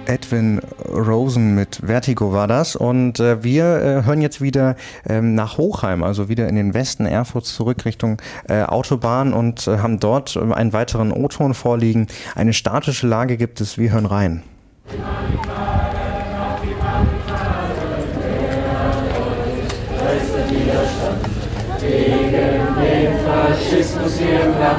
Edwin Rosen mit Vertigo war das. Und wir hören jetzt wieder nach Hochheim, also wieder in den Westen Erfurts zurück Richtung Autobahn und haben dort einen weiteren O-Ton vorliegen. Eine statische Lage gibt es, wir hören rein. Widerstand gegen den Faschismus hier